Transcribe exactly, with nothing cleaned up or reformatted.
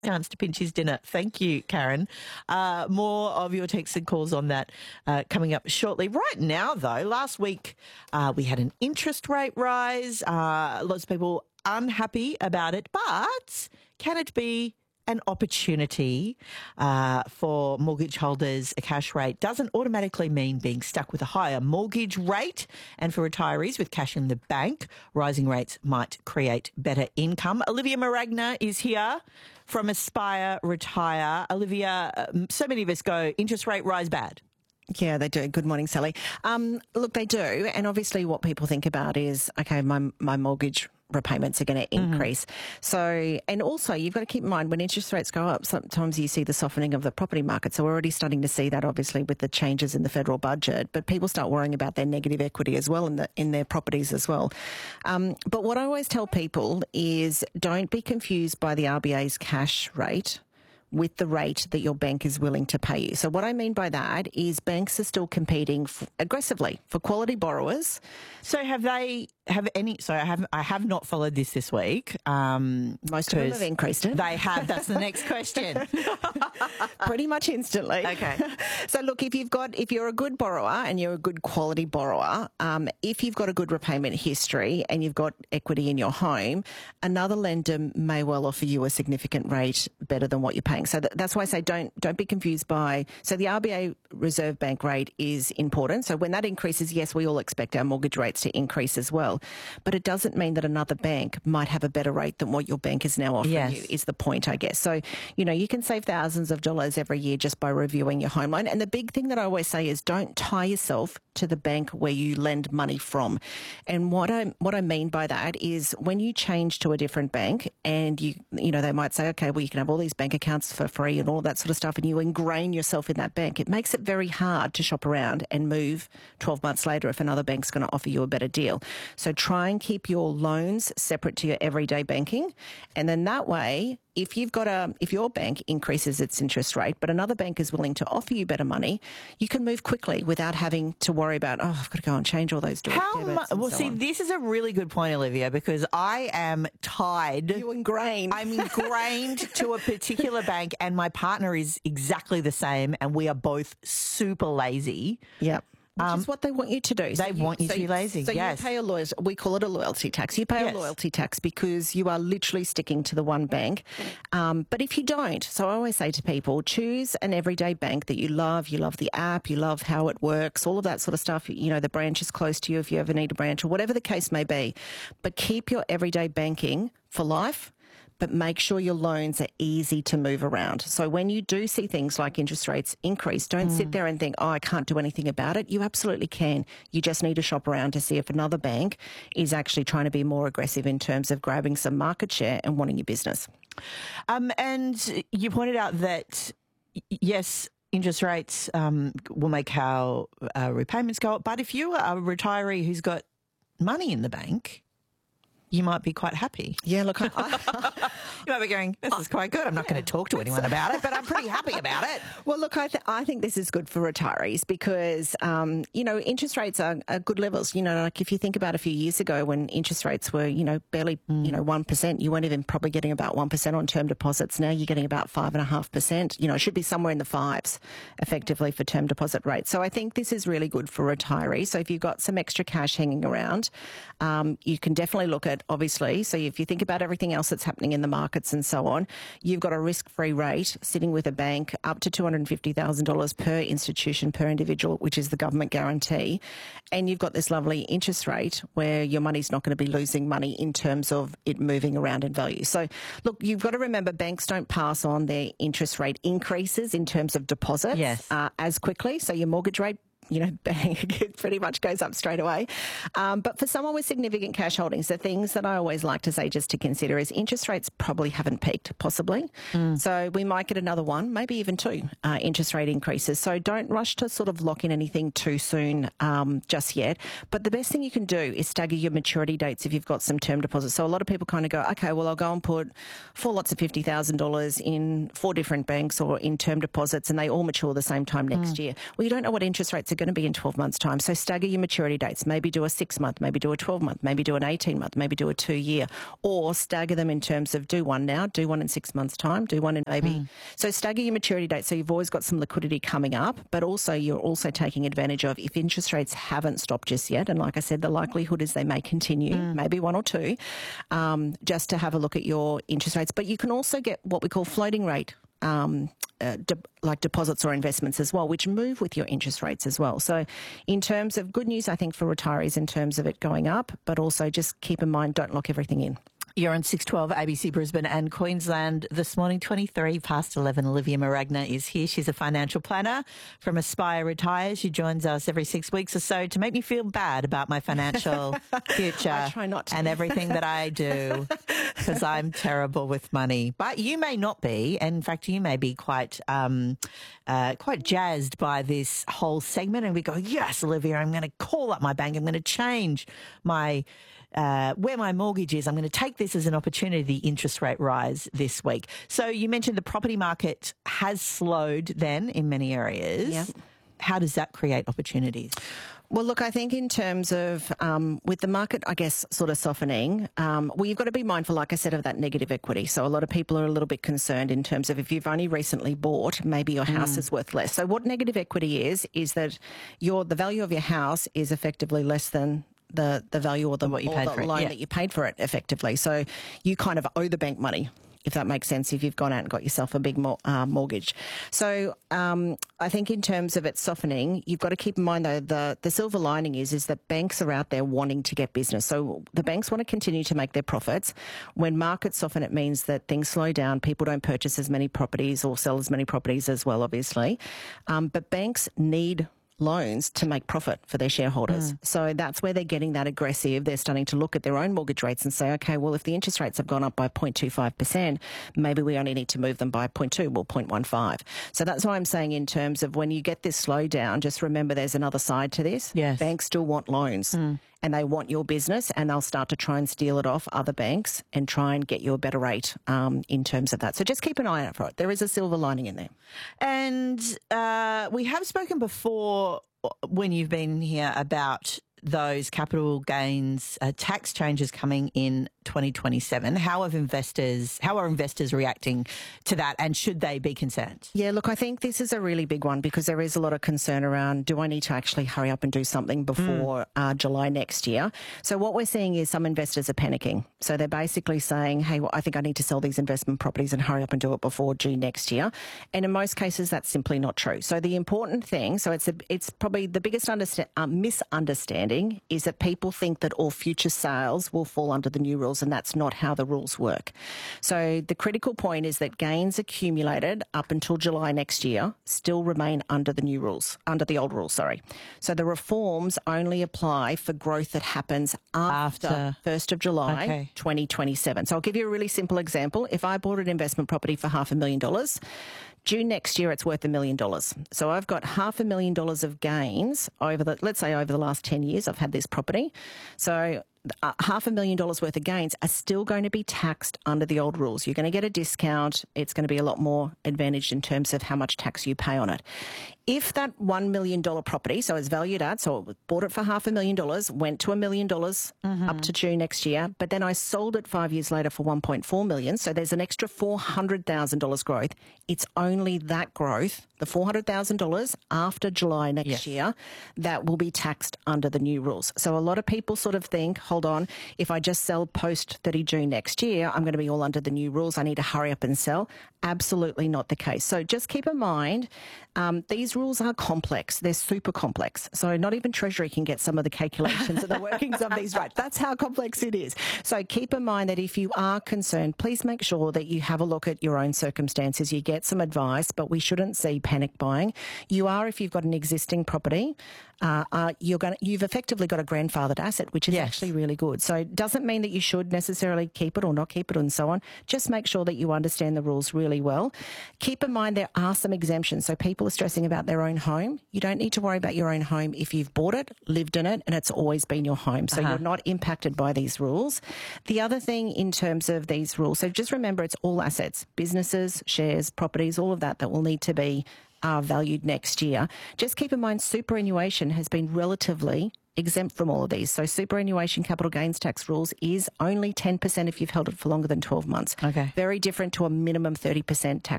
chance to pinch his dinner. Thank you, Karen. Uh, more of your texts and calls on that uh, coming up shortly. Right now, though, last week uh, we had an interest rate rise. Uh, lots of people unhappy about it, but can it be an opportunity uh, for mortgage holders? A cash rate doesn't automatically mean being stuck with a higher mortgage rate. And for retirees with cash in the bank, rising rates might create better income. Olivia Maragna is here from Aspire Retire. Olivia, um, so many of us go, interest rate rise bad. Yeah, they do. Good morning, Sally. Um, look, they do. And obviously what people think about is, okay, my my mortgage repayments are going to increase. Mm-hmm. So, and also you've got to keep in mind when interest rates go up, sometimes you see the softening of the property market. So we're already starting to see that obviously with the changes in the federal budget, but people start worrying about their negative equity as well in the, in their properties as well. Um, but what I always tell people is don't be confused by the R B A's cash rate with the rate that your bank is willing to pay you. So what I mean by that is banks are still competing f- aggressively for quality borrowers. So have they, have any, so I have, I have not followed this this week. Um, Most of them have increased it. They have. That's the next question. Pretty much instantly. Okay. So look, if you've got, if you're a good borrower and you're a good quality borrower, um, if you've got a good repayment history and you've got equity in your home, another lender may well offer you a significant rate better than what you're paying. So th- that's why I say don't don't be confused by, so the R B A Reserve Bank rate is important. So when that increases, yes, we all expect our mortgage rates to increase as well. But it doesn't mean that another bank might have a better rate than what your bank is now offering yes. you, is the point, I guess. So, you know, you can save thousands of dollars every year just by reviewing your home loan. And the big thing that I always say is don't tie yourself to the bank where you lend money from. And what I what I mean by that is when you change to a different bank and you you know, they might say, okay, well, you can have all these bank accounts for free and all that sort of stuff, and you ingrain yourself in that bank, it makes it very hard to shop around and move twelve months later if another bank's going to offer you a better deal. So try and keep your loans separate to your everyday banking. And then that way, if you've got a, if your bank increases its interest rate, but another bank is willing to offer you better money, you can move quickly without having to worry about, oh, I've got to go and change all those direct How debits. mu- well, so see, on. this is a really good point, Olivia, because I am tied. You ingrained. I'm ingrained to a particular bank, and my partner is exactly the same, and we are both super lazy. Yep. Which Um, is what they want you to do. They want you to be lazy, So yes. you pay a loyalty, we call it a loyalty tax. You pay Yes. a loyalty tax because you are literally sticking to the one bank. Um, but if you don't, so I always say to people, choose an everyday bank that you love. You love the app, you love how it works, all of that sort of stuff. You know, the branch is close to you if you ever need a branch or whatever the case may be. But keep your everyday banking for life, but make sure your loans are easy to move around. So when you do see things like interest rates increase, don't mm. sit there and think, oh, I can't do anything about it. You absolutely can. You just need to shop around to see if another bank is actually trying to be more aggressive in terms of grabbing some market share and wanting your business. Um, and you pointed out that, yes, interest rates um, will make our uh, repayments go up. But if you are a retiree who's got money in the bank, you might be quite happy. Yeah, look, I, I, you might be going, this is quite good. I'm not going to talk to anyone about it, but I'm pretty happy about it. Well, look, I, th- I think this is good for retirees because, um, you know, interest rates are, are good levels. You know, like if you think about a few years ago when interest rates were, you know, barely, mm. you know, one percent, you weren't even probably getting about one percent on term deposits. Now you're getting about five point five percent. You know, it should be somewhere in the fives effectively for term deposit rates. So I think this is really good for retirees. So if you've got some extra cash hanging around, um, you can definitely look at, obviously, so if you think about everything else that's happening in the markets and so on, you've got a risk-free rate sitting with a bank up to two hundred fifty thousand dollars per institution, per individual, which is the government guarantee. And you've got this lovely interest rate where your money's not going to be losing money in terms of it moving around in value. So, look, you've got to remember banks don't pass on their interest rate increases in terms of deposits yes. uh, as quickly. So your mortgage rate, you know, bang, it pretty much goes up straight away. Um, but for someone with significant cash holdings, the things that I always like to say just to consider is interest rates probably haven't peaked, possibly. Mm. So we might get another one, maybe even two uh, interest rate increases. So don't rush to sort of lock in anything too soon um, just yet. But the best thing you can do is stagger your maturity dates if you've got some term deposits. So a lot of people kind of go, okay, well, I'll go and put four lots of fifty thousand dollars in four different banks or in term deposits and they all mature the same time next mm. year. Well, you don't know what interest rates are going to be in twelve months' time. So stagger your maturity dates. Maybe do a six-month, maybe do a twelve-month, maybe do an eighteen-month, maybe do a two-year, or stagger them in terms of do one now, do one in six months' time, do one in maybe. Mm. So stagger your maturity date so you've always got some liquidity coming up, but also you're also taking advantage of if interest rates haven't stopped just yet, and like I said, the likelihood is they may continue, mm. maybe one or two, um, just to have a look at your interest rates. But you can also get what we call floating rate Um, uh, de- like deposits or investments as well, which move with your interest rates as well. So in terms of good news, I think, for retirees in terms of it going up, but also just keep in mind, don't lock everything in. You're on six twelve A B C Brisbane and Queensland this morning, twenty-three past eleven. Olivia Maragna is here. She's a financial planner from Aspire Retire. She joins us every six weeks or so to make me feel bad about my financial future. I try not to. And everything that I do, because I'm terrible with money. But you may not be. And in fact, you may be quite um, uh, quite jazzed by this whole segment. And we go, yes, Olivia, I'm going to call up my bank. I'm going to change my Uh, where my mortgage is. I'm going to take this as an opportunity, interest rate rise this week. So you mentioned the property market has slowed then in many areas. Yeah. How does that create opportunities? Well, look, I think in terms of um, with the market, I guess, sort of softening, um, well, you've got to be mindful, like I said, of that negative equity. So a lot of people are a little bit concerned in terms of if you've only recently bought, maybe your house mm. is worth less. So what negative equity is, is that your the value of your house is effectively less than the the value or the, what you or paid the for it. loan Yeah. that you paid for it effectively. So you kind of owe the bank money, if that makes sense, if you've gone out and got yourself a big mo- uh, mortgage. So um, I think in terms of it softening, you've got to keep in mind, though, the, the silver lining is, is that banks are out there wanting to get business. So the banks want to continue to make their profits. When markets soften, it means that things slow down. People don't purchase as many properties or sell as many properties as well, obviously. Um, but banks need loans to make profit for their shareholders. Mm. So that's where they're getting that aggressive. They're starting to look at their own mortgage rates and say, okay, well, if the interest rates have gone up by zero point two five percent, maybe we only need to move them by zero point two or zero point one five. So that's why I'm saying in terms of when you get this slowdown, just remember there's another side to this. Yes. Banks still want loans. Mm. And they want your business, and they'll start to try and steal it off other banks and try and get you a better rate um, in terms of that. So just keep an eye out for it. There is a silver lining in there. And uh, we have spoken before when you've been here about those capital gains uh, tax changes coming in twenty twenty-seven. How have investors, how are investors reacting to that, and should they be concerned? Yeah, look, I think this is a really big one because there is a lot of concern around, do I need to actually hurry up and do something before mm. uh, July next year? So what we're seeing is some investors are panicking. So they're basically saying, hey, well, I think I need to sell these investment properties and hurry up and do it before June next year. And in most cases, that's simply not true. So the important thing, so it's a, it's probably the biggest understa- uh, misunderstanding is that people think that all future sales will fall under the new rules, and that's not how the rules work. So the critical point is that gains accumulated up until July next year still remain under the new rules, under the old rules, sorry. So the reforms only apply for growth that happens after, after. first of July okay. twenty twenty-seven. So I'll give you a really simple example. If I bought an investment property for half a million dollars, June next year, it's worth a million dollars. So I've got half a million dollars of gains over the, let's say over the last ten years, I've had this property. So uh, half a million dollars worth of gains are still going to be taxed under the old rules. You're going to get a discount. It's going to be a lot more advantaged in terms of how much tax you pay on it. If that one million dollars property, so it's valued at, so I bought it for half a million dollars, went to a million dollars mm-hmm. up to June next year, but then I sold it five years later for one point four million dollars, so there's an extra four hundred thousand dollars growth. It's only that growth, the four hundred thousand dollars after July next yes. year, that will be taxed under the new rules. So a lot of people sort of think, hold on, if I just sell post thirty June next year, I'm going to be all under the new rules. I need to hurry up and sell. Absolutely not the case. So just keep in mind, um, these rules are complex. They're super complex. So not even Treasury can get some of the calculations and the workings of these right. That's how complex it is. So keep in mind that if you are concerned, please make sure that you have a look at your own circumstances. You get some advice, but we shouldn't see panic buying. You are, if you've got an existing property, uh, uh, you're going you've effectively got a grandfathered asset, which is yes. actually really good. So it doesn't mean that you should necessarily keep it or not keep it and so on. Just make sure that you understand the rules really well. Keep in mind there are some exemptions. So people are stressing about their own home. You don't need to worry about your own home if you've bought it, lived in it, and it's always been your home. So uh-huh. you're not impacted by these rules. The other thing in terms of these rules, so just remember it's all assets, businesses, shares, properties, all of that that will need to be are valued next year. Just keep in mind superannuation has been relatively exempt from all of these. So superannuation capital gains tax rules is only ten percent if you've held it for longer than twelve months. Okay. Very different to a minimum thirty percent tax